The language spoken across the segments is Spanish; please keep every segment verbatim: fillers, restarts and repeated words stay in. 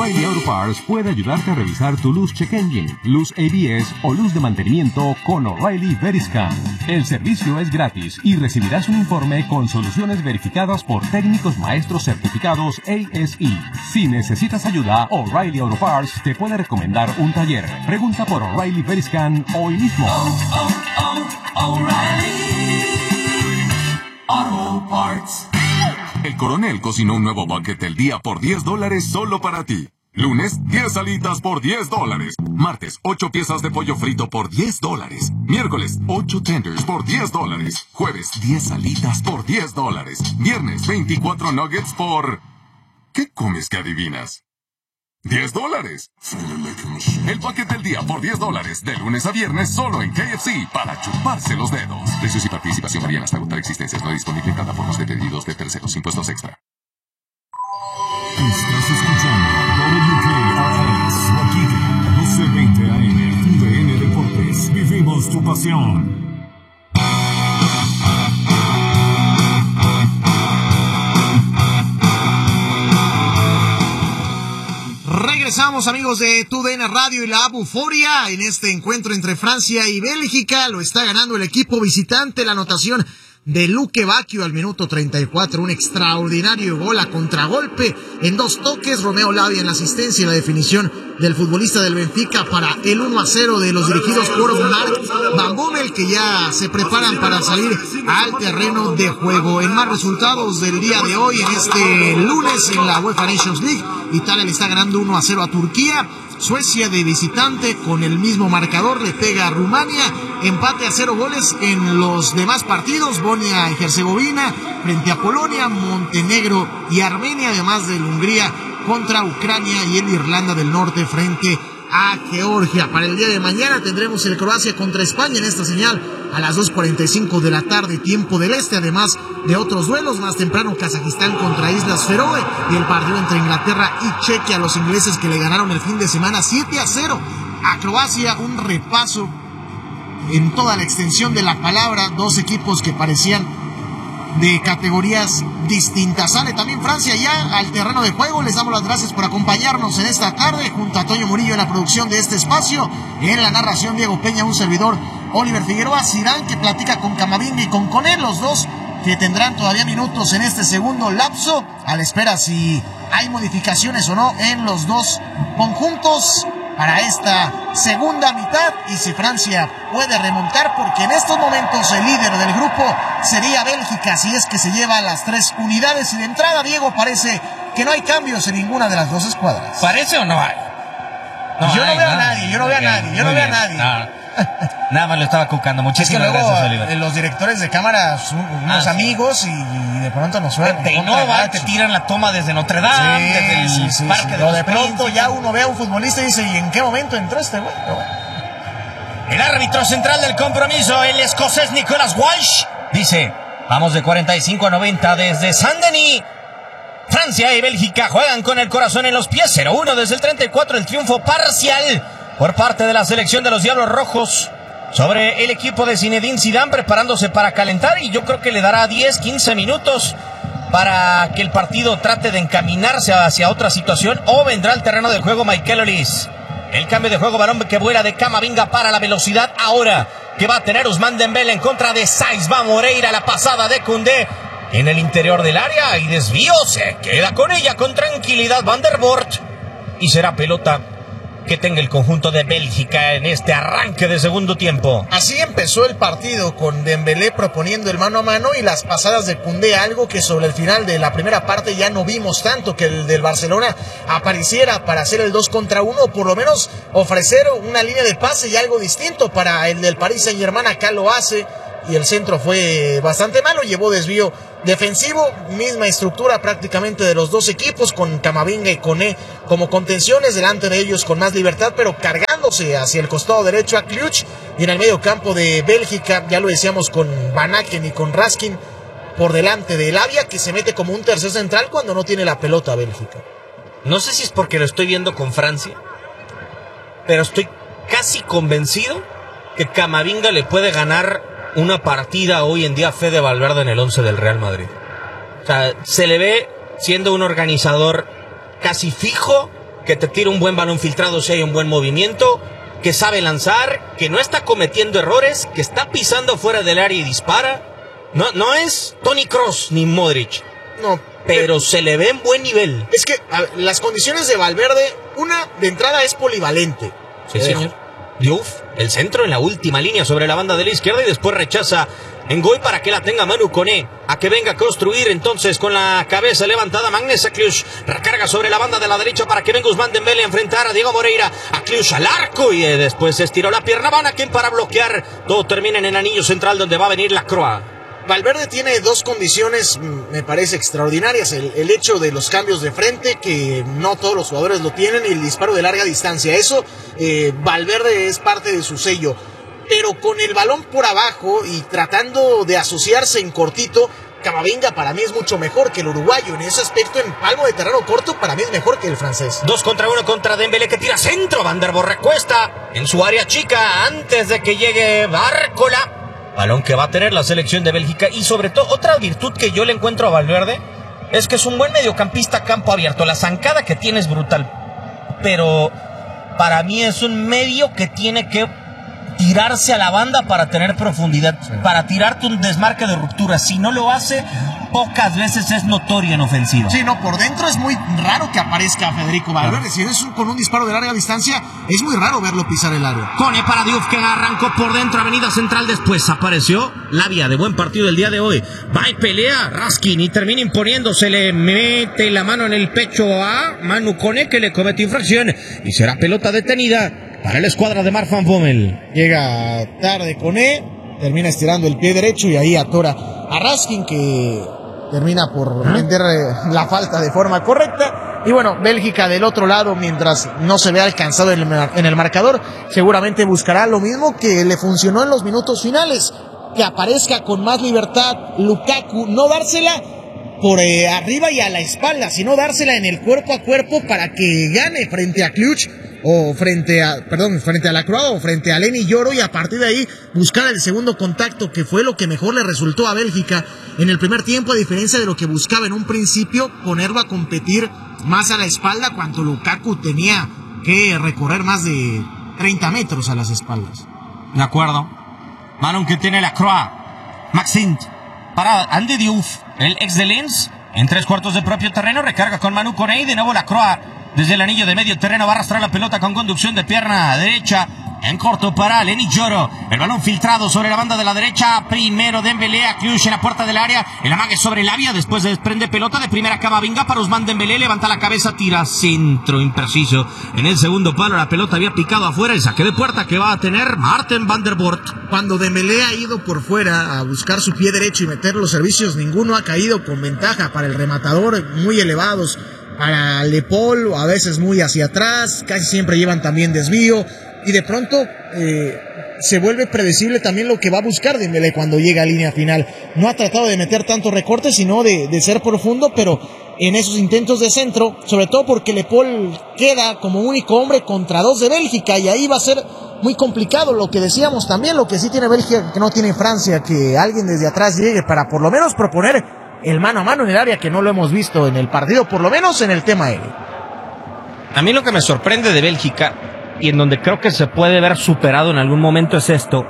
O'Reilly Auto Parts puede ayudarte a revisar tu luz check engine, luz A B S o luz de mantenimiento con O'Reilly Veriscan. El servicio es gratis y recibirás un informe con soluciones verificadas por técnicos maestros certificados A S E. Si necesitas ayuda, O'Reilly Auto Parts te puede recomendar un taller. Pregunta por O'Reilly Veriscan hoy mismo. Oh, oh, oh, O'Reilly Auto Parts. El Coronel cocinó un nuevo bucket del día por diez dólares solo para ti. Lunes, diez alitas por diez dólares. Martes, ocho piezas de pollo frito por diez dólares. Miércoles, ocho tenders por diez dólares. Jueves, diez alitas por diez dólares. Viernes, veinticuatro nuggets por... ¿Qué comes que adivinas? diez dólares. El bucket del día por diez dólares. De lunes a viernes solo en K F C para chuparse los dedos. Precios y participación varían hasta agotar existencias. No disponible en plataformas de pedidos de terceros. Impuestos extra. Estás escuchando W K R S Waikiki doce veinte A M U D N Deportes. Vivimos tu pasión. Regresamos, amigos de T U D N Radio y la Buforia en este encuentro entre Francia y Bélgica. Lo está ganando el equipo visitante. La anotación de Luque Bacchio al minuto treinta y cuatro, un extraordinario gol a contragolpe en dos toques. Romeo Lavia en la asistencia y la definición del futbolista del Benfica para el uno a cero de los dirigidos por Marc Van Bommel, que ya se preparan para salir al terreno de juego. En más resultados del día de hoy, en este lunes en la UEFA Nations League, Italia le está ganando uno a cero a Turquía. Suecia de visitante con el mismo marcador le pega a Rumania. Empate a cero goles en los demás partidos. Bosnia y Herzegovina frente a Polonia, Montenegro y Armenia, además de Hungría contra Ucrania y el Irlanda del Norte frente a Georgia. Para el día de mañana tendremos el Croacia contra España en esta señal a las dos cuarenta y cinco de la tarde, tiempo del este, además de otros duelos. Más temprano, Kazajistán contra Islas Feroe y el partido entre Inglaterra y Chequia, los ingleses que le ganaron el fin de semana siete a cero a Croacia. Un repaso en toda la extensión de la palabra, dos equipos que parecían de categorías distintas. Sale también Francia ya al terreno de juego. Les damos las gracias por acompañarnos en esta tarde, junto a Toño Murillo en la producción de este espacio, en la narración Diego Peña, un servidor Oliver Figueroa, Zidane que platica con Camavinga y con Koné, los dos que tendrán todavía minutos en este segundo lapso, a la espera si hay modificaciones o no en los dos conjuntos para esta segunda mitad, y si Francia puede remontar, porque en estos momentos el líder del grupo sería Bélgica, si es que se lleva las tres unidades. Y de entrada, Diego, parece que no hay cambios en ninguna de las dos escuadras. ¿Parece o no hay? No yo, hay, no veo no. a nadie, yo no veo a nadie, yo no veo a nadie, yo no veo a nadie. Nada más lo estaba cucando. Muchísimas es que luego, gracias, Oliver. Los directores de cámara son unos ah, amigos sí. y, y de pronto nos suenan. Te innovan, te tiran la toma desde Notre Dame, sí, desde el sí, sí, parque sí. de los de pronto ya uno ve a un futbolista y dice, ¿y en qué momento entró este güey? Bueno. El árbitro central del compromiso, el escocés Nicolas Walsh, dice: vamos de cuarenta y cinco a noventa desde Saint-Denis. Francia y Bélgica juegan con el corazón en los pies. cero uno desde el treinta y cuatro, el triunfo parcial por parte de la selección de los Diablos Rojos sobre el equipo de Zinedine Zidane, preparándose para calentar, y yo creo que le dará diez, quince minutos para que el partido trate de encaminarse hacia otra situación, o vendrá al terreno de juego Michael Olise. El cambio de juego, varón que vuela de Camavinga para la velocidad, ahora que va a tener Ousmane Dembélé en contra de Saïs Va Moreira, la pasada de Koundé en el interior del área, y desvío, se queda con ella con tranquilidad Van der Voort, y será pelota que tenga el conjunto de Bélgica en este arranque de segundo tiempo. Así empezó el partido, con Dembélé proponiendo el mano a mano y las pasadas de Koundé, algo que sobre el final de la primera parte ya no vimos tanto, que el del Barcelona apareciera para hacer el dos contra uno, o por lo menos ofrecer una línea de pase y algo distinto. Para el del Paris Saint-Germain acá lo hace, y el centro fue bastante malo, llevó desvío defensivo, misma estructura prácticamente de los dos equipos, con Camavinga y Koné como contenciones, delante de ellos con más libertad, pero cargándose hacia el costado derecho a Kliuch, y en el medio campo de Bélgica, ya lo decíamos, con Van Aken y con Raskin por delante de Lavia, que se mete como un tercer central cuando no tiene la pelota Bélgica. No sé si es porque lo estoy viendo con Francia, pero estoy casi convencido que Camavinga le puede ganar una partida hoy en día a Fede Valverde en el once del Real Madrid. O sea, se le ve siendo un organizador casi fijo que te tira un buen balón filtrado si hay un buen movimiento, que sabe lanzar, que no está cometiendo errores, que está pisando fuera del área y dispara. No, no es Toni Kroos ni Modric. No, pero se le ve en buen nivel. Es que a ver, las condiciones de Valverde, una de entrada es polivalente. Sí, señor. Diouf, el centro en la última línea sobre la banda de la izquierda y después rechaza en gol para que la tenga Manu Koné, a que venga a construir entonces con la cabeza levantada Magnus Akliush, recarga sobre la banda de la derecha para que venga Ousmane Dembélé a enfrentar a Diego Moreira, Akliush al arco y eh, después se estiró la pierna, Van Aken para bloquear, todo termina en el anillo central donde va a venir la Croa. Valverde tiene dos condiciones, me parece, extraordinarias. El, el hecho de los cambios de frente, que no todos los jugadores lo tienen, y el disparo de larga distancia. Eso, eh, Valverde es parte de su sello. Pero con el balón por abajo y tratando de asociarse en cortito, Camavinga para mí es mucho mejor que el uruguayo. En ese aspecto, en palmo de terreno corto, para mí es mejor que el francés. Dos contra uno contra Dembélé, que tira centro. Van der Boer recuesta en su área chica antes de que llegue Bárcola. Balón que va a tener la selección de Bélgica. Y sobre todo, otra virtud que yo le encuentro a Valverde es que es un buen mediocampista a campo abierto. La zancada que tiene es brutal, pero para mí es un medio que tiene que tirarse a la banda para tener profundidad, sí, para tirarte un desmarque de ruptura. Si no lo hace, pocas veces es notorio en ofensiva. Sí, no, por dentro es muy raro que aparezca Federico Valverde. Claro. Si es un, con un disparo de larga distancia, es muy raro verlo pisar el área. Koné para Diouf, que arrancó por dentro, avenida central, después apareció Lavia, de buen partido el día de hoy. Va y pelea Raskin y termina imponiéndose, le mete la mano en el pecho a Manu Koné, que le comete infracción y será pelota detenida para la escuadra de Mark van Bommel. Llega tarde Koné, termina estirando el pie derecho y ahí atora a Raskin, que termina por ¿Ah? vender la falta de forma correcta. Y bueno, Bélgica del otro lado, mientras no se vea alcanzado en el, en el marcador, seguramente buscará lo mismo que le funcionó en los minutos finales, que aparezca con más libertad Lukaku, no dársela por eh, arriba y a la espalda, sino dársela en el cuerpo a cuerpo para que gane frente a Kluch, o frente a, perdón, frente a la Croa, o frente a Leny Yoro, y a partir de ahí buscar el segundo contacto, que fue lo que mejor le resultó a Bélgica en el primer tiempo, a diferencia de lo que buscaba en un principio, ponerlo a competir más a la espalda, cuando Lukaku tenía que recorrer más de treinta metros a las espaldas. De acuerdo. Balón que tiene la Croa, Maxint para Andy Diouf, el ex de Lens, en tres cuartos de propio terreno, recarga con Manu Koné, y de nuevo la Croa desde el anillo de medio terreno va a arrastrar la pelota con conducción de pierna derecha en corto para Leny Yoro. El balón filtrado sobre la banda de la derecha, primero Dembélé, a Kluch en la puerta del área, el amague sobre Lavia, después desprende pelota de primera Camavinga para Ousmane Dembélé, levanta la cabeza, tira centro impreciso en el segundo palo, la pelota había picado afuera, el saque de puerta que va a tener Marten van der Boer. Cuando Dembélé ha ido por fuera a buscar su pie derecho y meter los servicios, ninguno ha caído con ventaja para el rematador, muy elevados para Le Paul, a veces muy hacia atrás, casi siempre llevan también desvío, y de pronto eh, se vuelve predecible también lo que va a buscar Dembélé cuando llega a línea final. No ha tratado de meter tantos recortes, sino de, de ser profundo, pero en esos intentos de centro, sobre todo porque Le Paul queda como único hombre contra dos de Bélgica, y ahí va a ser muy complicado. Lo que decíamos también, lo que sí tiene Bélgica que no tiene Francia, que alguien desde atrás llegue para por lo menos proponer el mano a mano en el área, que no lo hemos visto en el partido, por lo menos en el tema aéreo. A mí lo que me sorprende de Bélgica, y en donde creo que se puede ver superado en algún momento, es esto,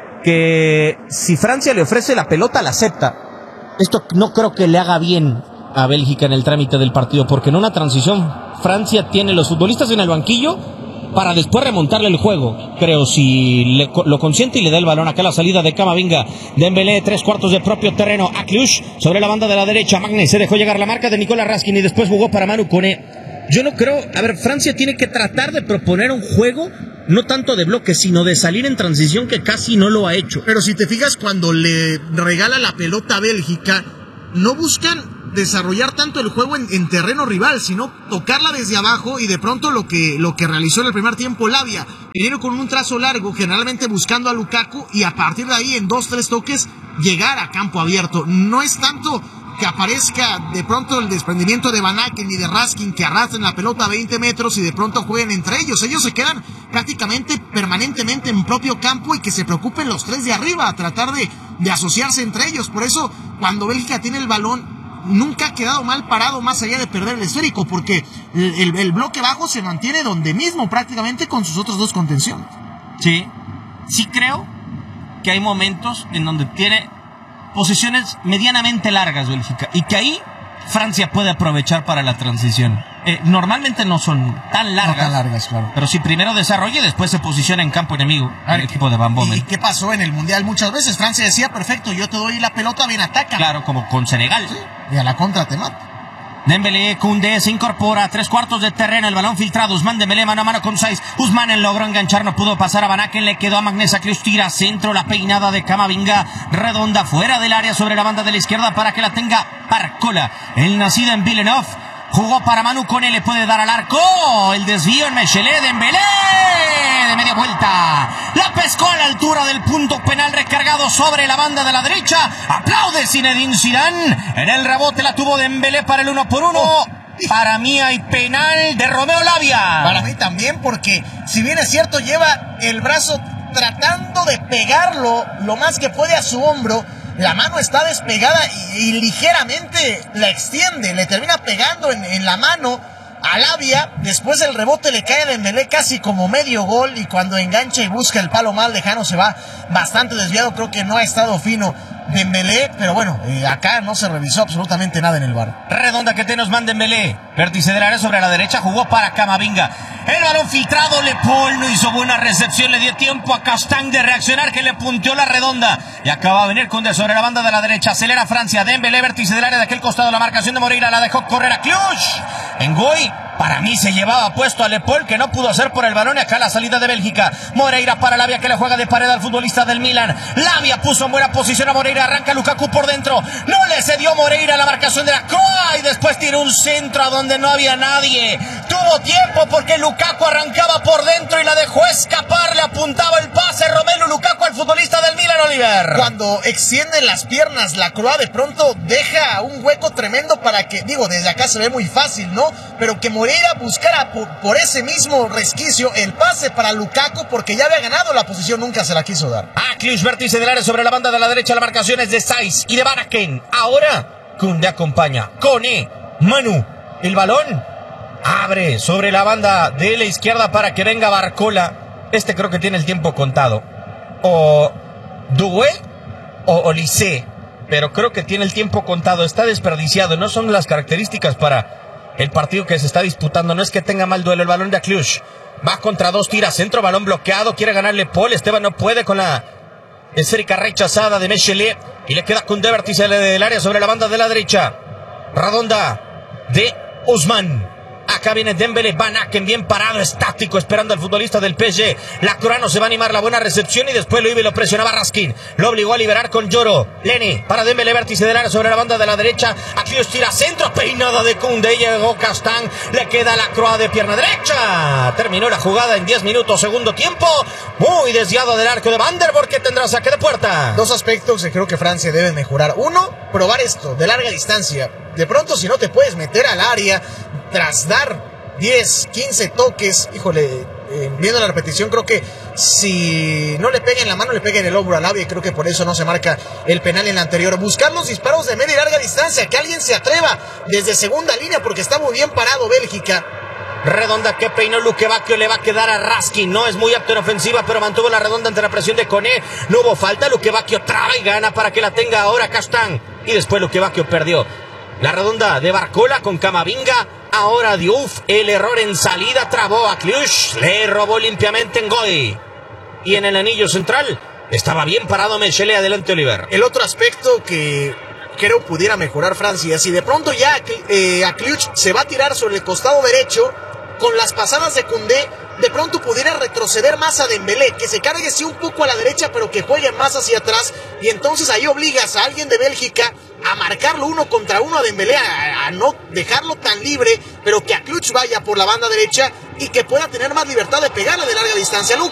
que si Francia le ofrece la pelota, la acepta. Esto no creo que le haga bien a Bélgica en el trámite del partido, porque en una transición Francia tiene los futbolistas en el banquillo para después remontarle el juego, creo, si le, lo consiente y le da el balón. Acá la salida de Camavinga, Dembélé, tres cuartos de propio terreno, a Kluch sobre la banda de la derecha, Magne se dejó llegar la marca de Nicolas Raskin y después jugó para Manu Koné. Yo no creo, a ver, Francia tiene que tratar de proponer un juego, no tanto de bloque, sino de salir en transición, que casi no lo ha hecho. Pero si te fijas, cuando le regala la pelota a Bélgica, no buscan desarrollar tanto el juego en, en terreno rival, sino tocarla desde abajo, y de pronto lo que, lo que realizó en el primer tiempo Lavia, viene con un trazo largo, generalmente buscando a Lukaku, y a partir de ahí en dos, tres toques llegar a campo abierto. No es tanto que aparezca de pronto el desprendimiento de Van Aken y de Raskin, que arrastren la pelota a veinte metros y de pronto jueguen entre ellos. Ellos se quedan prácticamente permanentemente en propio campo, y que se preocupen los tres de arriba a tratar de, de asociarse entre ellos. Por eso, cuando Bélgica tiene el balón, nunca ha quedado mal parado más allá de perder el esférico, porque el, el, el bloque bajo se mantiene donde mismo prácticamente con sus otros dos contenciones. Sí, sí creo que hay momentos en donde tiene posiciones medianamente largas Bélgica y que ahí Francia puede aprovechar para la transición. Eh, normalmente no son tan largas, no tan largas, claro. Pero si primero desarrolla y después se posiciona en campo enemigo el equipo de Van Bommel. ¿Y qué pasó en el Mundial? Muchas veces Francia decía, perfecto, yo te doy la pelota, bien ataca. Claro, como con Senegal. Sí, y a la contra te mata. Dembélé, Koundé se incorpora a tres cuartos de terreno, el balón filtrado, Ousmane Dembélé mano a mano con Saiz, Ousmane logró enganchar, no pudo pasar a Van Aken, le quedó a Magnesa Klius, tira centro, la peinada de Camavinga, redonda fuera del área sobre la banda de la izquierda para que la tenga Barcola, el nacido en Villeneuve, jugó para Manu Koné, le puede dar al arco, el desvío en Mechele, Dembélé de media vuelta, la pescó a la altura del punto penal recargado sobre la banda de la derecha, aplaude Zinedine Zidane, en el rebote la tuvo Dembélé para el uno por uno, oh. Para mí hay penal de Romeo Lavia. Para mí también, porque si bien es cierto lleva el brazo tratando de pegarlo lo más que puede a su hombro, la mano está despegada y, y ligeramente la extiende, le termina pegando en, en la mano a Lavia, después el rebote le cae a Dembélé casi como medio gol y cuando engancha y busca el palo más lejano se va bastante desviado, creo que no ha estado fino Dembélé, pero bueno, eh, acá no se revisó absolutamente nada en el V A R. Redonda que te nos manda Dembélé, vértice del área sobre la derecha, jugó para Camavinga, el balón filtrado, Le Paul no hizo buena recepción, le dio tiempo a Castagne de reaccionar que le punteó la redonda y acaba de venir Koundé sobre la banda de la derecha, acelera Francia, Dembélé, vértice del área de aquel costado, la marcación de Moreira, la dejó correr a Klius, Ngoy, para mí se llevaba puesto a Le Paul que no pudo hacer por el balón y acá la salida de Bélgica, Moreira para Lavia que le juega de pared al futbolista del Milan, Lavia puso en buena posición a Moreira, arranca Lukaku por dentro, no le cedió Moreira la marcación de la Croa y después tiró un centro a donde no había nadie, tuvo tiempo porque Lukaku arrancaba por dentro y la dejó escapar, le apuntaba el pase Romelu Lukaku al futbolista del Milan, Oliver. Cuando extienden las piernas la Croa de pronto deja un hueco tremendo para que, digo, desde acá se ve muy fácil, ¿no? Pero que Moreira buscara por, por ese mismo resquicio el pase para Lukaku porque ya había ganado la posición, nunca se la quiso dar. Ah, Klius, vértice del área sobre la banda de la derecha, la marcación es de Saiz y de Van Aken. Ahora Koundé acompaña, Koné, Manu, el balón abre sobre la banda de la izquierda para que venga Barcola. Este creo que tiene el tiempo contado. O Doué o Olise, pero creo que tiene el tiempo contado, está desperdiciado, no son las características para el partido que se está disputando, no es que tenga mal duelo, el balón de Klius, va contra dos, tira centro, balón bloqueado, quiere ganarle Paul, Esteban no puede con la esférica rechazada de Mechele, y le queda Koundé, vértice del área sobre la banda de la derecha, redonda de Ousmane. Acá viene Dembélé, Van Aken bien parado, estático, esperando al futbolista del P S G. La Croa no se va a animar, la buena recepción y después lo iba y lo presionaba Raskin. Lo obligó a liberar con Lloro. Leni para Dembélé, vértice del área sobre la banda de la derecha. Aquí os tira centro, peinada de Koundé, llegó Castagne, le queda la Croa de pierna derecha. Terminó la jugada en diez minutos, segundo tiempo. Muy desviado del arco de Van der Borg, que tendrá saque de puerta. Dos aspectos que creo que Francia debe mejorar. Uno, probar esto de larga distancia. De pronto, si no te puedes meter al área tras dar diez, quince toques, híjole, eh, viendo la repetición, creo que si no le pega en la mano, le pega en el hombro a Lavia, y creo que por eso no se marca el penal en la anterior. Buscar los disparos de media y larga distancia, que alguien se atreva desde segunda línea, porque está muy bien parado Bélgica. Redonda que peinó Luque Bacchio, le va a quedar a Raskin, no es muy apto en ofensiva, pero mantuvo la redonda ante la presión de Koné, no hubo falta, Luque Bacchio traba y gana para que la tenga ahora Castagne, y después Luque Bacchio perdió. La redonda de Barcola con Camavinga, ahora Diouf, el error en salida, trabó a Klius, le robó limpiamente Ngoy. Y en el anillo central estaba bien parado Mechele, adelante Oliver. El otro aspecto que creo pudiera mejorar Francia, si de pronto ya eh, a Klius se va a tirar sobre el costado derecho, con las pasadas de Koundé, de pronto pudiera retroceder más a Dembélé, que se cargue sí un poco a la derecha, pero que juegue más hacia atrás, y entonces ahí obligas a alguien de Bélgica a marcarlo uno contra uno a Dembélé, a, a no dejarlo tan libre, pero que a Klius vaya por la banda derecha y que pueda tener más libertad de pegarle de larga distancia.